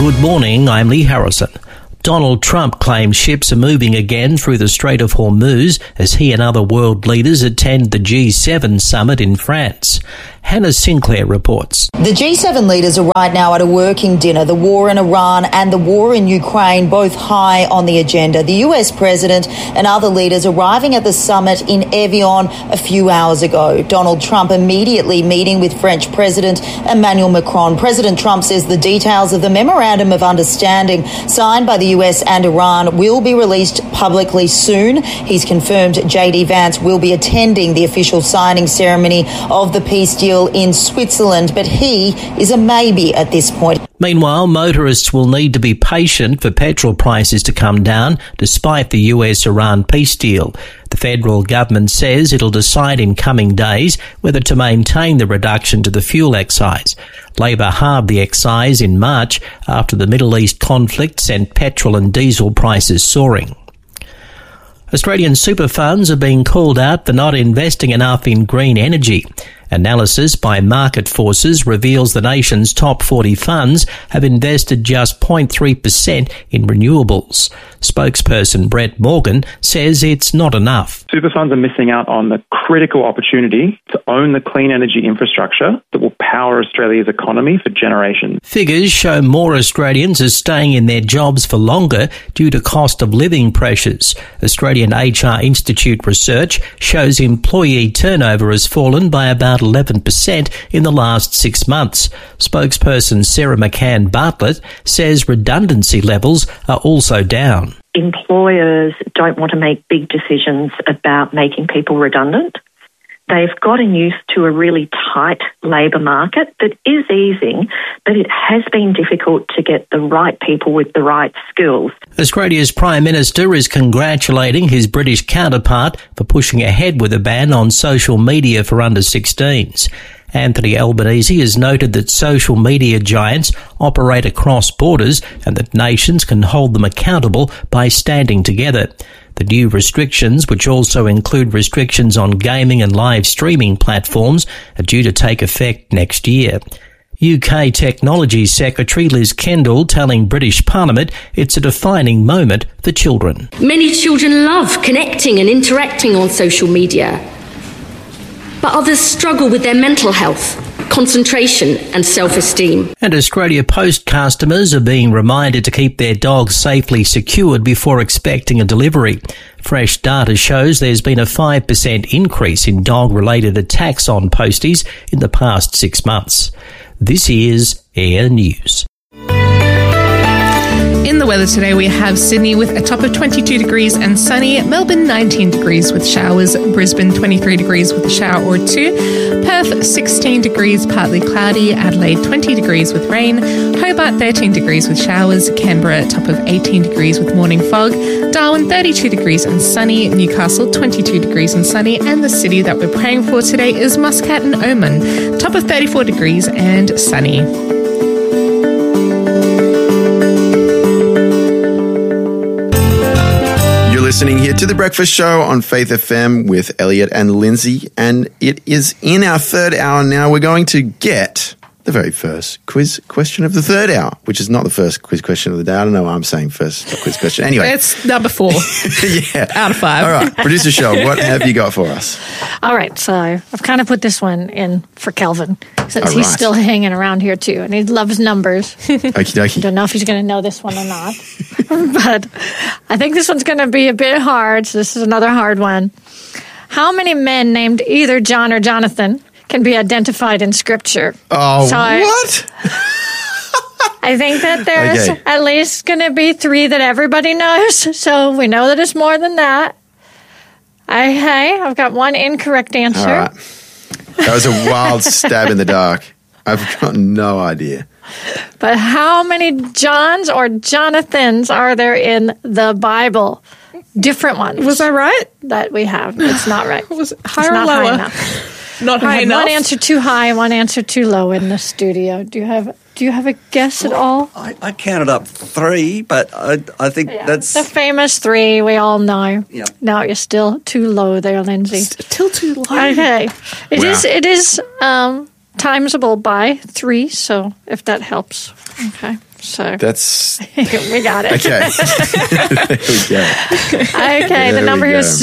Good morning, I'm Lee Harrison. Donald Trump claims ships are moving again through the Strait of Hormuz as he and other world leaders attend the G7 summit in France. Hannah Sinclair reports. The G7 leaders are right now at a working dinner. The war in Iran and the war in Ukraine both high on the agenda. The US president and other leaders arriving at the summit in Evian a few hours ago. Donald Trump immediately meeting with French President Emmanuel Macron. President Trump says the details of the memorandum of understanding signed by the US and Iran will be released publicly soon. He's confirmed JD Vance will be attending the official signing ceremony of the peace deal in Switzerland, but he is a maybe at this point. Meanwhile, motorists will need to be patient for petrol prices to come down despite the US-Iran peace deal. The federal government says it'll decide in coming days whether to maintain the reduction to the fuel excise. Labor halved the excise in March after the Middle East conflict sent petrol and diesel prices soaring. Australian super funds are being called out for not investing enough in green energy. Analysis by Market Forces reveals the nation's top 40 funds have invested just 0.3% in renewables. Spokesperson Brett Morgan says it's not enough. Super funds are missing out on the critical opportunity to own the clean energy infrastructure that will power Australia's economy for generations. Figures show more Australians are staying in their jobs for longer due to cost of living pressures. Australian HR Institute research shows employee turnover has fallen by about 11% in the last 6 months. Spokesperson Sarah McCann Bartlett says redundancy levels are also down. Employers don't want to make big decisions about making people redundant. They've gotten used to a really tight labour market that is easing, but it has been difficult to get the right people with the right skills. Australia's Prime Minister is congratulating his British counterpart for pushing ahead with a ban on social media for under-16s. Anthony Albanese has noted that social media giants operate across borders and that nations can hold them accountable by standing together. The new restrictions, which also include restrictions on gaming and live streaming platforms, are due to take effect next year. UK Technology Secretary Liz Kendall telling British Parliament it's a defining moment for children. Many children love connecting and interacting on social media, but others struggle with their mental health, concentration and self-esteem. And Australia Post customers are being reminded to keep their dogs safely secured before expecting a delivery. Fresh data shows there's been a 5% increase in dog-related attacks on posties in the past 6 months. This is Air News. In the weather today, we have Sydney with a top of 22 degrees and sunny, Melbourne 19 degrees with showers, Brisbane 23 degrees with a shower or two, Perth 16 degrees partly cloudy, Adelaide 20 degrees with rain, Hobart 13 degrees with showers, Canberra top of 18 degrees with morning fog, Darwin 32 degrees and sunny, Newcastle 22 degrees and sunny, and the city that we're praying for today is Muscat and Oman, top of 34 degrees and sunny. Listening here to The Breakfast Show on Faith FM with Elliot and Lindsay, and it is in our third hour now. We're going to get the very first quiz question of the third hour, which is not the first quiz question of the day. I don't know why I'm saying first quiz question. Anyway. It's number 4. Yeah. Out of 5. All right. Producer Show, what have you got for us? All right. So I've kind of put this one in for Kelvin since he's still hanging around here too, and he loves numbers. Okie dokie. Don't know if he's going to know this one or not, but I think this one's going to be a bit hard. So this is another hard one. How many men named either John or Jonathan can be identified in Scripture? Oh, so what? I think that there's at least going to be 3 that everybody knows, so we know that it's more than that. I've got one incorrect answer. All right. That was a wild stab in the dark. I've got no idea. But how many Johns or Jonathans are there in the Bible? Different ones. Was I right? That we have. It's not right. Was it higher or lower? High enough. Not high enough. One answer too high, one answer too low in the studio. Do you have a guess at all? I counted up 3, but I think that's the famous 3 we all know. Yeah. No, you're still too low there, Lindsay. Still too low. Okay. It is timesable by 3, so if that helps. Okay, so That's we got it. okay. There we go. Okay, the number here is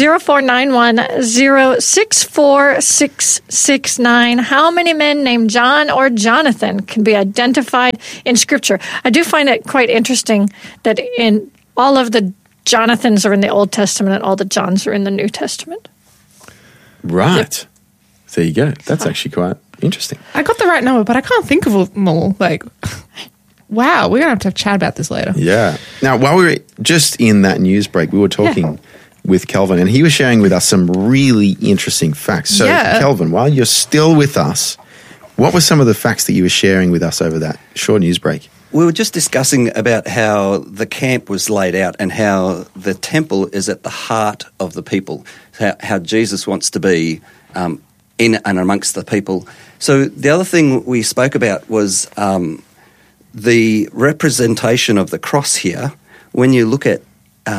0491-064-669. How many men named John or Jonathan can be identified in Scripture? I do find it quite interesting that in all of the Jonathans are in the Old Testament and all the Johns are in the New Testament. Right. There you go. That's actually quite interesting. I got the right number, but I can't think of them all. Like, wow, we're going to have a chat about this later. Yeah. Now, while we were just in that news break, we were talking with Kelvin, and he was sharing with us some really interesting facts. So, Kelvin, while you're still with us, what were some of the facts that you were sharing with us over that short news break? We were just discussing about how the camp was laid out and how the temple is at the heart of the people, how Jesus wants to be in and amongst the people. So the other thing we spoke about was the representation of the cross here. When you look at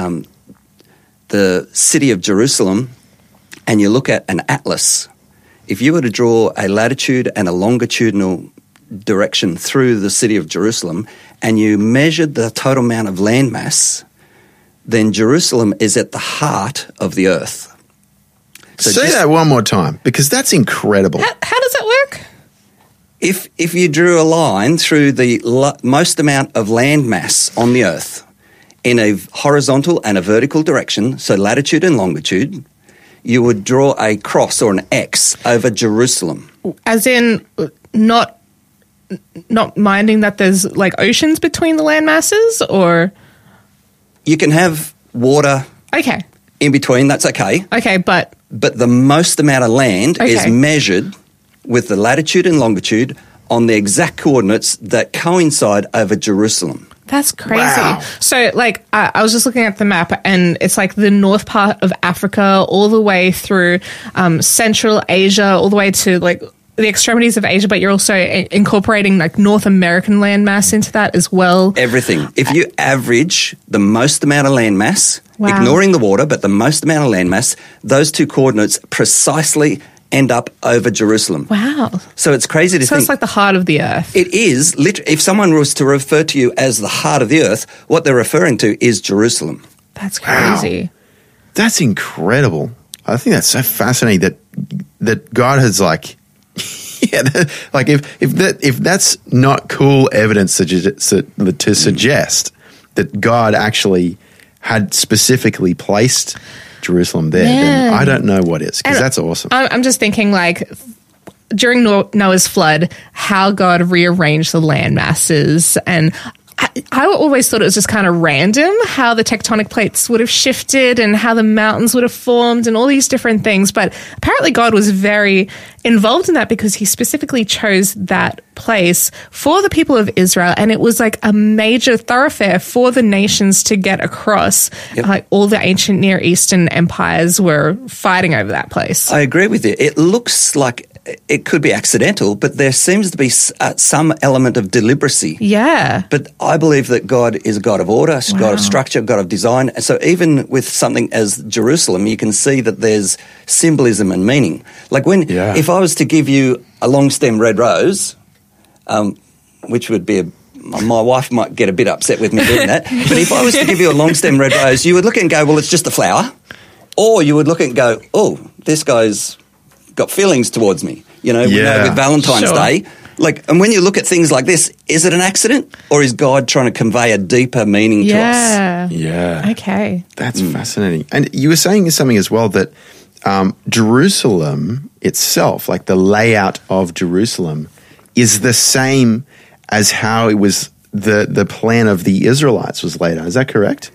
the city of Jerusalem and you look at an atlas, if you were to draw a latitude and a longitudinal direction through the city of Jerusalem and you measured the total amount of landmass, then Jerusalem is at the heart of the earth. So say that one more time, because that's incredible. How does that work? If you drew a line through the most amount of landmass on the earth in a horizontal and a vertical direction, so latitude and longitude, you would draw a cross or an X over Jerusalem. As in not minding that there's like oceans between the land masses, or you can have water in between, that's okay. Okay, but the most amount of land is measured with the latitude and longitude on the exact coordinates that coincide over Jerusalem. That's crazy. Wow. So, like, I was just looking at the map, and it's like the north part of Africa all the way through Central Asia, all the way to, like, the extremities of Asia, but you're also incorporating, like, North American landmass into that as well. Everything. If you average the most amount of landmass, ignoring the water, but the most amount of landmass, those two coordinates precisely end up over Jerusalem. Wow. So it's crazy to think. So it's like the heart of the earth. It is. If someone was to refer to you as the heart of the earth, what they're referring to is Jerusalem. That's crazy. Wow. That's incredible. I think that's so fascinating that God has, like, like if that's not cool evidence to suggest that God actually had specifically placed Jerusalem there, then I don't know what is, because that's awesome. I'm just thinking, like, during Noah's flood, how God rearranged the land masses, and I always thought it was just kind of random how the tectonic plates would have shifted and how the mountains would have formed and all these different things. But apparently God was very involved in that because he specifically chose that place for the people of Israel. And it was like a major thoroughfare for the nations to get across. Like all the ancient Near Eastern empires were fighting over that place. I agree with you. It looks like it could be accidental, but there seems to be some element of deliberacy. Yeah. But I believe that God is a God of order, God of structure, God of design. And so even with something as Jerusalem, you can see that there's symbolism and meaning. Like if I was to give you a long stem red rose, which would be my wife might get a bit upset with me doing that, but if I was to give you a long stem red rose, you would look and go, well, it's just a flower. Or you would look and go, oh, this guy's got feelings towards me, we know with Valentine's Day. Like, and when you look at things like this, is it an accident or is God trying to convey a deeper meaning to us? Yeah. Okay. That's fascinating. And you were saying something as well that Jerusalem itself, like the layout of Jerusalem, is the same as how it was the plan of the Israelites was laid out. Is that correct?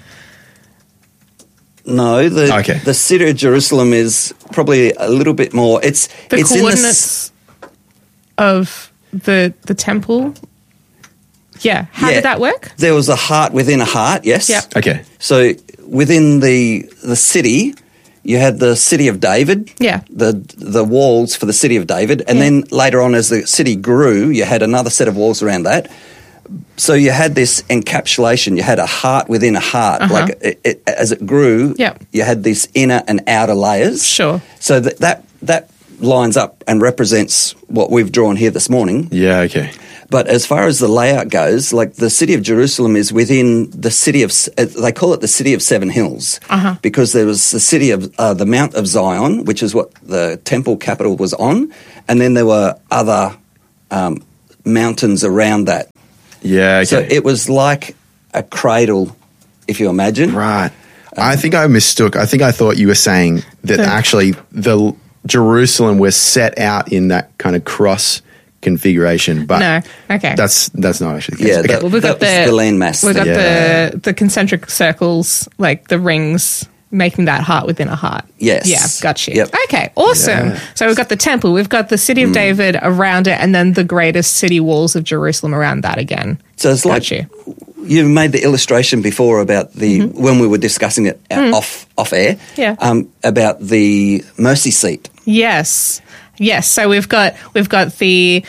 No, the city of Jerusalem is probably a little bit more. It's coordinates of the temple. Yeah, how did that work? There was a heart within a heart. Yes. Yeah. Okay. So within the city, you had the city of David. Yeah. The walls for the city of David, and then later on, as the city grew, you had another set of walls around that. So you had this encapsulation. You had a heart within a heart. Like as it grew, you had this inner and outer layers. Sure. So that lines up and represents what we've drawn here this morning. Yeah, okay. But as far as the layout goes, like the city of Jerusalem is within the city of, they call it the city of seven hills, because there was the city of the Mount of Zion, which is what the temple capital was on, and then there were other mountains around that. Yeah, okay. So it was like a cradle, if you imagine. Right. I think I mistook. I think I thought you were saying that actually the Jerusalem was set out in that kind of cross configuration, but no, okay, that's not actually the case. Yeah, Okay. well, we've got the landmass. We've got the concentric circles, like the rings, making that heart within a heart. Yes. Yeah, got you. Yep. Okay, awesome. Yeah. So we've got the temple, we've got the city of David around it, and then the greatest city walls of Jerusalem around that again. So it's like you made the illustration before about the when we were discussing it off air. Yeah. About the mercy seat. Yes. So we've got the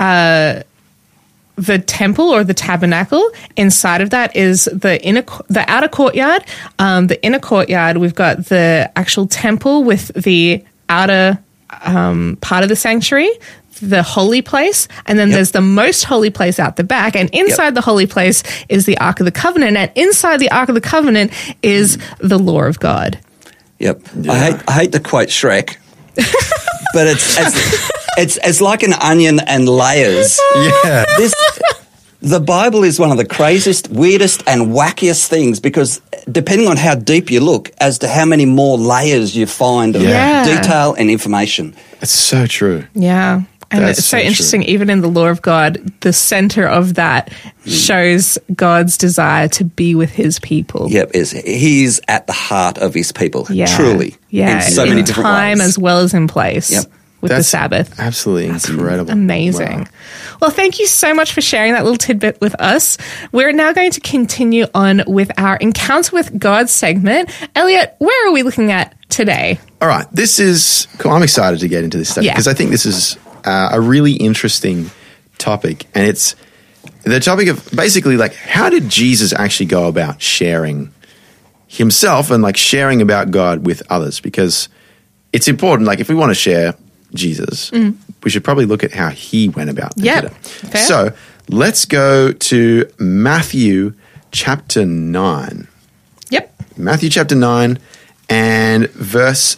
temple or the tabernacle. Inside of that is the outer courtyard. The inner courtyard, we've got the actual temple with the outer part of the sanctuary, the holy place, and then there's the most holy place out the back, and inside the holy place is the Ark of the Covenant, and inside the Ark of the Covenant is the law of God. Yep. Yeah. I hate to quote Shrek, but it's like an onion and layers. Yeah. The Bible is one of the craziest, weirdest, and wackiest things because depending on how deep you look as to how many more layers you find of detail and information. It's so true. Yeah. And That's it's so true. interesting, even in the law of God, the center of that shows God's desire to be with his people. Yep, he's at the heart of his people, truly. Yeah, in so many different time ways. as well as in place. Yep. With the Sabbath. Absolutely incredible. Amazing. Wow. Well, thank you so much for sharing that little tidbit with us. We're now going to continue on with our Encounter with God segment. Elliot, where are we looking at today? All right. This is cool. I'm excited to get into this study because I think this is a really interesting topic. And it's the topic of basically like how did Jesus actually go about sharing himself and like sharing about God with others? Because it's important. Like if we want to share Jesus, we should probably look at how he went about it. Fair. So let's go to Matthew chapter 9. Yep. Matthew chapter 9 and verse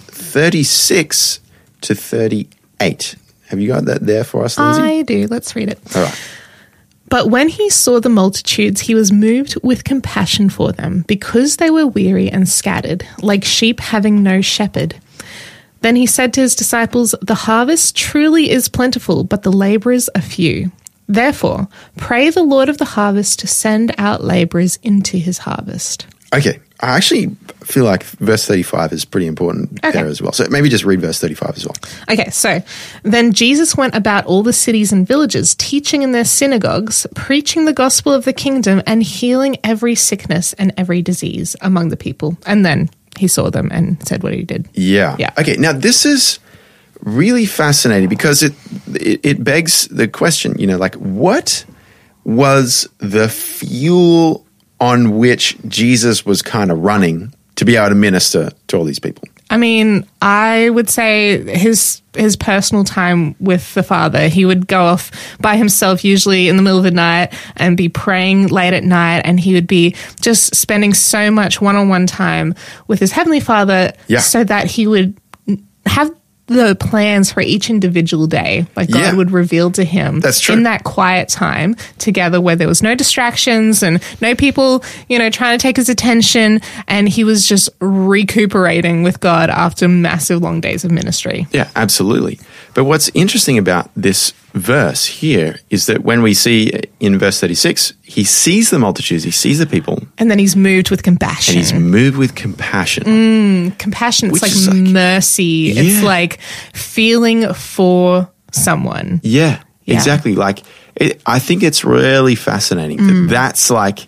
36 to 38. Have you got that there for us, Lindsay? I do. Let's read it. All right. But when he saw the multitudes, he was moved with compassion for them, because they were weary and scattered, like sheep having no shepherd. Then he said to his disciples, "The harvest truly is plentiful, but the laborers are few. Therefore, pray the Lord of the harvest to send out laborers into his harvest." Okay. I actually feel like verse 35 is pretty important there as well. So maybe just read verse 35 as well. Okay, so then Jesus went about all the cities and villages, teaching in their synagogues, preaching the gospel of the kingdom, and healing every sickness and every disease among the people. And then he saw them and said what he did. Yeah. Okay, now this is really fascinating because it begs the question, like what was the fuel on which Jesus was kind of running to be able to minister to all these people? I mean, I would say his personal time with the Father. He would go off by himself, usually in the middle of the night, and be praying late at night, and he would be just spending so much one-on-one time with his Heavenly Father so that he would have the plans for each individual day. Like God would reveal to him in that quiet time together where there was no distractions and no people, trying to take his attention. And he was just recuperating with God after massive long days of ministry. Yeah, absolutely. But what's interesting about this verse here is that when we see in verse 36, he sees the multitudes, he sees the people. And then he's moved with compassion. And he's moved with compassion. Compassion, it's like mercy. Yeah. It's like feeling for someone. Yeah, exactly. Like, I think it's really fascinating that's like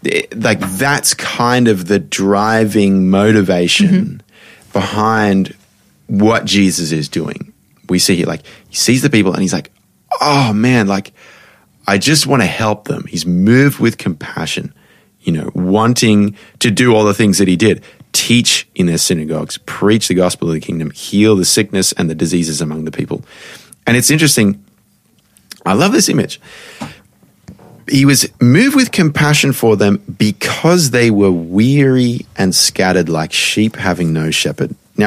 that's kind of the driving motivation behind what Jesus is doing. We see here, like, he sees the people and he's like, oh man, like, I just want to help them. He's moved with compassion, wanting to do all the things that he did. teach in their synagogues, preach the gospel of the kingdom, heal the sickness and the diseases among the people. And it's interesting. I love this image. He was moved with compassion for them because they were weary and scattered like sheep having no shepherd. Now,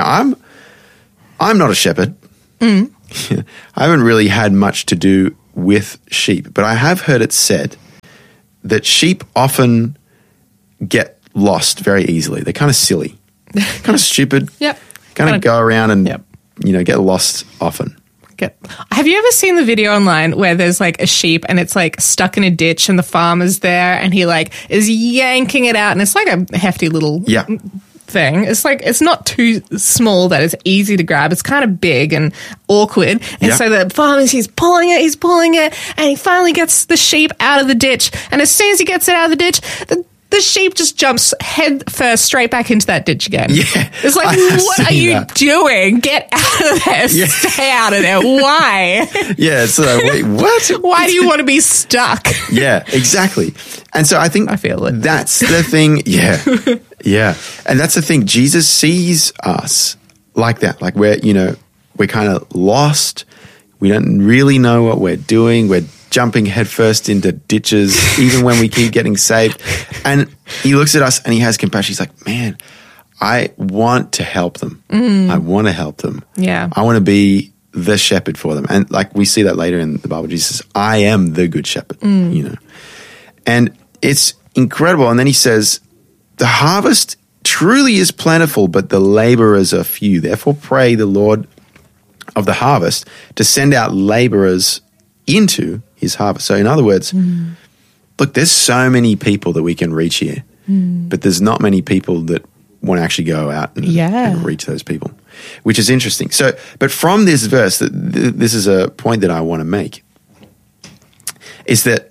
I'm not a shepherd. I haven't really had much to do with sheep, but I have heard it said that sheep often get lost very easily. They're kind of silly, kind of stupid, kind of go around and, get lost often. Have you ever seen the video online where there's like a sheep and it's like stuck in a ditch and the farmer's there and he like is yanking it out and it's like a hefty little thing. It's like, it's not too small that it's easy to grab. It's kind of big and awkward. And so the farmer's, he's pulling it and he finally gets the sheep out of the ditch. And as soon as he gets it out of the ditch, the sheep just jumps head first straight back into that ditch again. Yeah. It's like, what are you doing? Get out of there. Yeah. Stay out of there. Why? Yeah. It's wait, what? Why do you want to be stuck? Yeah, exactly. And so I think that's the thing. Yeah. Yeah. And that's the thing. Jesus sees us like that. Like we're kind of lost. We don't really know what we're doing. We're jumping headfirst into ditches, even when we keep getting saved. And he looks at us and he has compassion. He's like, man, I want to help them. I want to help them. Yeah. I want to be the shepherd for them. And like we see that later in the Bible, Jesus says, I am the good shepherd, And it's incredible. And then he says, the harvest truly is plentiful, but the laborers are few. Therefore pray the Lord of the harvest to send out laborers into his harvest. So in other words, look, there's so many people that we can reach here, but there's not many people that want to actually go out and reach those people, which is interesting. So, but from this verse, this is a point that I want to make, is that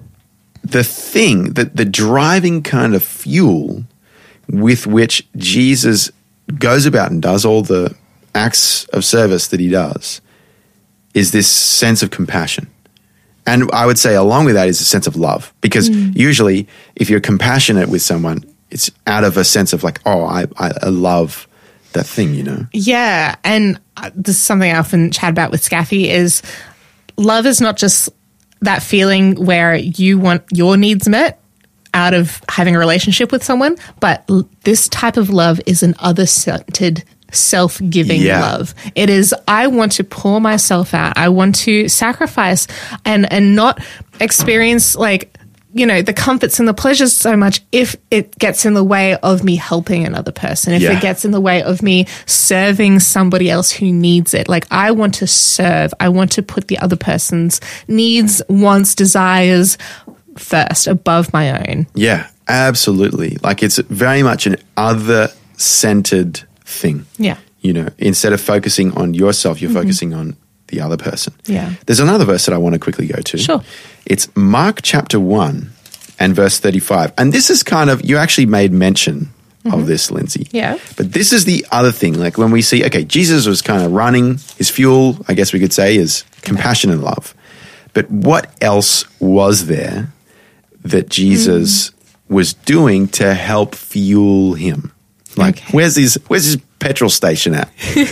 the driving kind of fuel with which Jesus goes about and does all the acts of service that he does is this sense of compassion. And I would say along with that is a sense of love, because usually if you're compassionate with someone, it's out of a sense of like, oh, I love that thing, Yeah, and this is something I often chat about with Scaffy is love is not just that feeling where you want your needs met out of having a relationship with someone, but this type of love is an other-centered self-giving love. It is, I want to pour myself out. I want to sacrifice and not experience the comforts and the pleasures so much if it gets in the way of me helping another person, if it gets in the way of me serving somebody else who needs it. Like, I want to serve. I want to put the other person's needs, wants, desires first above my own. Yeah, absolutely. Like, it's very much an other-centered thing. Yeah. Instead of focusing on yourself, you're focusing on the other person. Yeah. There's another verse that I want to quickly go to. Sure. It's Mark chapter 1 and verse 35. And this is kind of, you actually made mention of this, Lindsay. Yeah. But this is the other thing. Like when we see, okay, Jesus was kind of running, his fuel, I guess we could say, is compassion and love. But what else was there that Jesus was doing to help fuel him? Like, where's his petrol station at?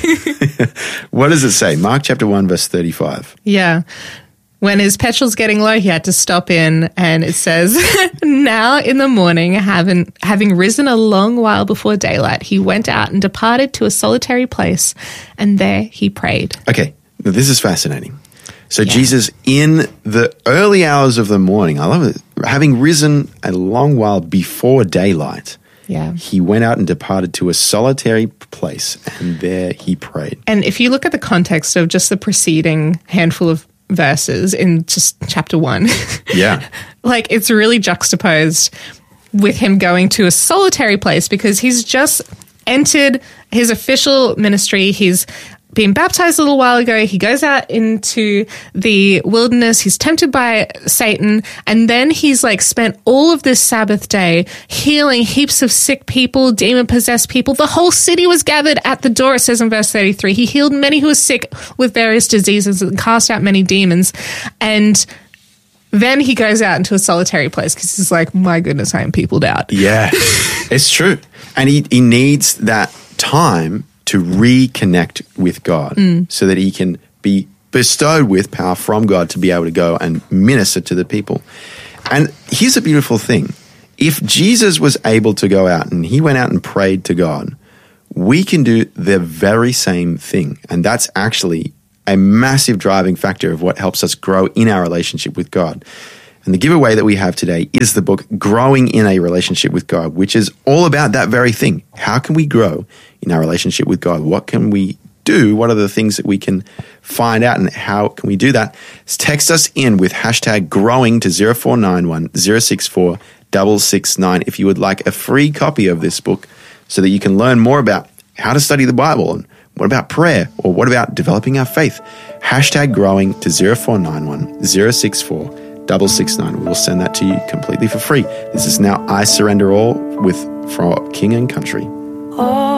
What does it say? Mark chapter 1, verse 35. Yeah. When his petrol's getting low, he had to stop in, and it says, now in the morning, having risen a long while before daylight, he went out and departed to a solitary place, and there he prayed. Okay, now this is fascinating. So Jesus, in the early hours of the morning, I love it, having risen a long while before daylight, he went out and departed to a solitary place, and there he prayed. And if you look at the context of just the preceding handful of verses in just chapter 1, like it's really juxtaposed with him going to a solitary place because he's just entered his official ministry. He's been baptized a little while ago. He goes out into the wilderness. He's tempted by Satan. And then he's like spent all of this Sabbath day healing heaps of sick people, demon-possessed people. The whole city was gathered at the door, it says in verse 33. He healed many who were sick with various diseases and cast out many demons. And then he goes out into a solitary place because he's like, my goodness, I am peopled out. Yeah, it's true. And he needs that time to reconnect with God so that he can be bestowed with power from God to be able to go and minister to the people. And here's a beautiful thing. If Jesus was able to go out and he went out and prayed to God, we can do the very same thing. And that's actually a massive driving factor of what helps us grow in our relationship with God. And the giveaway that we have today is the book Growing in a Relationship with God, which is all about that very thing. How can we grow in our relationship with God? What can we do? What are the things that we can find out, and how can we do that? Text us in with hashtag growing to 0491 064 669 if you would like a free copy of this book so that you can learn more about how to study the Bible and what about prayer or what about developing our faith. Hashtag growing to 0491 064 669. We will send that to you completely for free. This is now I Surrender All from King and Country.